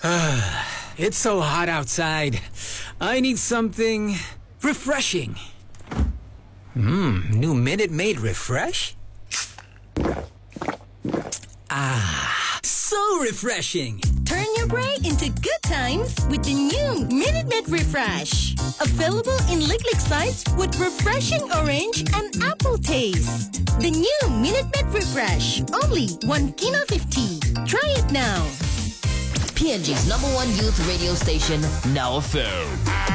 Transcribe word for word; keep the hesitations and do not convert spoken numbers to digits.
It's so hot outside. I need something refreshing. Mmm, new Minute Maid Refresh? Ah, so refreshing. Turn your break into good times with the new Minute Maid Refresh. Available in lick-lick size with refreshing orange and apple taste. The new Minute Maid Refresh. Only one kilo fifty. Try it now. P N G's number one youth radio station, now a phone.